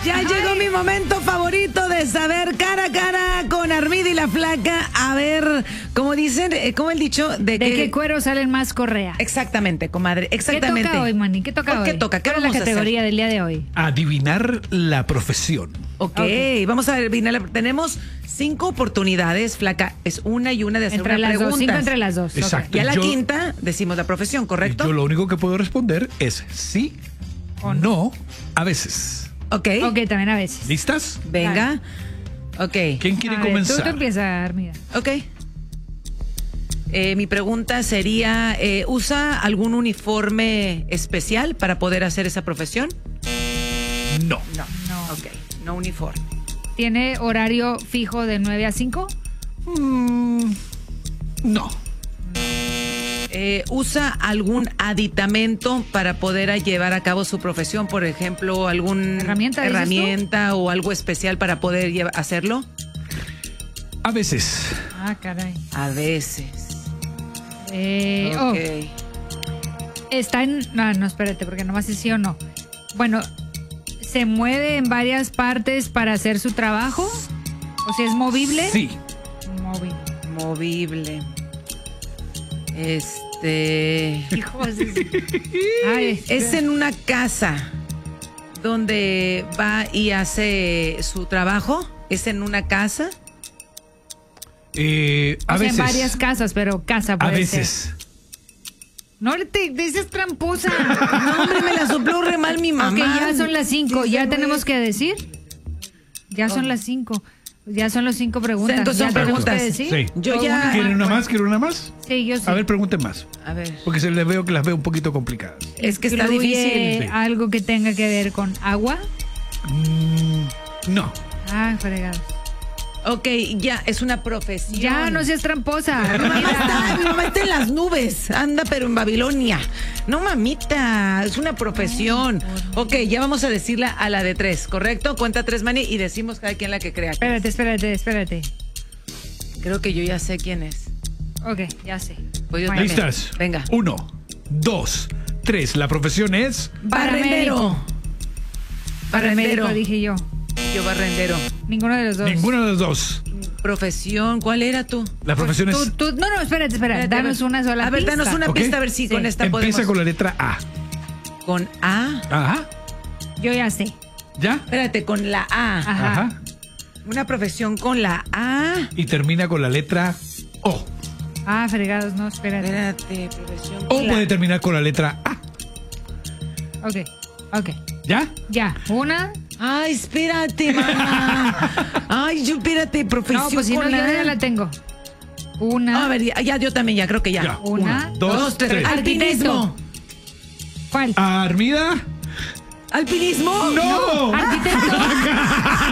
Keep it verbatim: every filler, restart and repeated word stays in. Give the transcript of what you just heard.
Ya llegó mi momento favorito de saber cara a cara con Armida y la Flaca. A ver, como dicen, eh, como el dicho de, ¿De que... qué cuero salen más correa? Exactamente, comadre, exactamente. ¿Qué toca hoy, Manny? ¿Qué toca hoy? ¿Qué toca? ¿Qué ¿Cuál es la vamos a hacer? categoría del día de hoy? Adivinar la profesión. Ok, Ok. vamos a adivinar. Tenemos cinco oportunidades, Flaca. Es una y una de hacer Entre una las pregunta. dos, cinco entre las dos. Exacto. Y a la Yo- quinta decimos la profesión, ¿correcto? Yo lo único que puedo responder es sí o no a veces. Ok, Ok, ok, también a veces. ¿Listas? venga. Ok, ¿Quién quiere A ver, comenzar? Tú, tú empieza, Armida. ok. Eh, mi pregunta sería, eh, ¿usa algún uniforme especial para poder hacer esa profesión? No. No. No. Ok, no uniforme. ¿Tiene horario fijo de nueve a cinco? Mm, no. Eh, ¿Usa algún aditamento para poder llevar a cabo su profesión? Por ejemplo, algún ¿Herramienta, dices herramienta o algo especial para poder lleva- hacerlo? A veces. Ah, caray. A veces. Eh, Ok. oh, está en... No, no, espérate, porque nomás es sí o no. Bueno, ¿se mueve en varias partes para hacer su trabajo? ¿O si es movible? Sí. Movible. Movible. Este. Hijos de... Ay, Es en una casa donde va y hace su trabajo. ¿Es en una casa? Eh, a o sea, veces. en varias casas, pero casa A puede veces. ser. No te dices tramposa. No, hombre, me la sopló re mal mi mamá. Ok, ya son las cinco. Sí, ¿Ya sí, tenemos güey. que decir? Ya son Oh. las cinco. Ya son las cinco preguntas. Entonces ¿Ya son tenemos preguntas. que decir? Sí. Yo O ya- una ¿Quieren una bueno. más? ¿Quieren una más? Sí, yo sí. A ver, pregunten más. A ver. Porque se les veo que las veo un poquito complicadas. Es que está ¿Incluye difícil. Sí. algo que tenga que ver con agua? Mm, no. Ah, fregado. Ok, ya, es una profesión. Ya, no seas tramposa. Mi mamá, está, mi mamá está en las nubes, anda pero en Babilonia. No, mamita, es una profesión. Ok, ya vamos a decirla a la de tres, ¿correcto? Cuenta tres, Manny, y decimos cada quien la que crea. Espérate, espérate, espérate. Creo que yo ya sé quién es. Ok, ya sé. Pues yo Bueno. también. ¿Listas? Venga. Uno, dos, tres. La profesión es. Barrendero. Barrendero. Paramédico, dije yo. Yo barrendero. Ninguno de los dos. Ninguna de las dos. Profesión, ¿cuál era tú? La profesión Tú, es. tú- no, no, espérate, espera. Espérate, Danos a ver. una sola A ver, pista. danos una Ok. pista a ver si Sí. con esta Empieza podemos. con la letra A. Con A. Ajá. Yo ya sé. ¿Ya? Espérate, con la A. Ajá. Ajá. Una profesión con la A. Y termina con la letra O. Ah, fregados, no, espérate. Espérate, profesión O con la puede terminar con la letra A. Ok, ok. ¿Ya? Ya. Una. Ay, espérate, mamá. Ay, yo espérate, profesión No, pues si no, con yo la ya la tengo. Una. A ver, ya, ya, yo también, ya creo que ya. Ya. Una, dos, Dos, tres. tres. Alpinismo. ¿Cuál? ¿Armida? ¿Alpinismo? ¡No! Arquitecto.